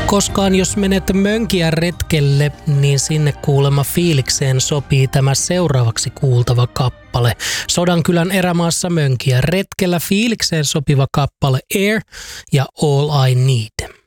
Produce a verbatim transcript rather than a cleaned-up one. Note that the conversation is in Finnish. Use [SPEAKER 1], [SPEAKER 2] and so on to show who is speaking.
[SPEAKER 1] Koskaan jos menet Mönkiä retkelle, niin sinne kuulemma fiilikseen sopii tämä seuraavaksi kuultava kappale. Sodankylän erämaassa Mönkiä retkellä fiilikseen sopiva kappale Air ja All I Need.